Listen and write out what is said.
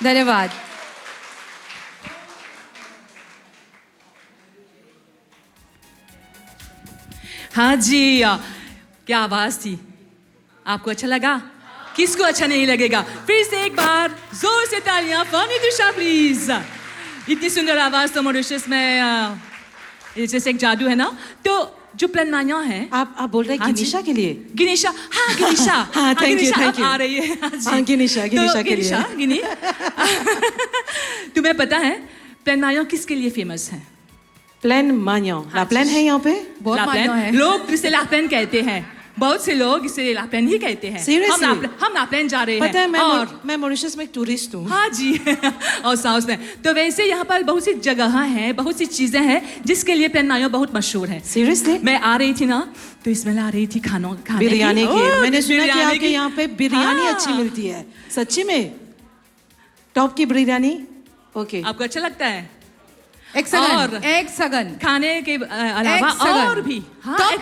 धन्यवाद। हाँ जी, क्या आवाज थी, आपको अच्छा लगा? किसको अच्छा नहीं लगेगा? फिर से एक बार जोर से तालियां फॉर नितुषा प्लीज। इतनी सुंदर आवाज तो मॉरिशस में जैसे एक जादू है ना। तो जो प्लेनमानिया है, आप बोल रहे हैं हाँ जी। गिनिशा के लिए? गिनिशा, हाँ गिनिशा। हाँ, thank you, गिनिशा thank you. आ रही है। हाँ जी। हाँ, गिनिशा के लिए। गिनिशा, गिनी। तुम्हें पता है प्लेनमानिया किसके लिए फेमस है? प्लेन मानियो, ला प्लेन है यहाँ पे? बहुत मान्य है। लोग इसे लाप्लेन कहते हैं, बहुत से लोग इसे लाप्लेन ही कहते हैं। Seriously? हम लाप्लेन जा रहे पता है हैं। और मैं मॉरिशस में एक टूरिस्ट हूँ। हाँ जी। और साउथ में तो वैसे यहाँ पर बहुत सी जगह हैं, बहुत सी चीजें हैं जिसके लिए प्लेनमानियो बहुत मशहूर है। सीरियसली? मैं आ रही थी ना तो स्मेल आ रही थी खाने बिरयानी की। ओह, मैंने सुना कि बिरयानी आपके की। यहाँ पे बिरयानी हाँ। अच्छी मिलती है। सच्ची में? टॉप की बिरयानी? ओके। आपको अच्छा लगता है? एक सगन, और एक सगन। खाने के अलावा एक सगन। और भी, हाँ, टॉप